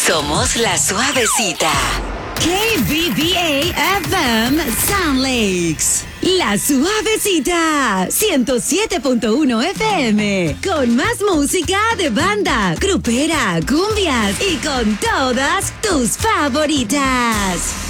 Somos La Suavecita. KBBA FM Sound Lakes. La Suavecita, 107.1 FM, con más música de banda, grupera, cumbias y con todas tus favoritas.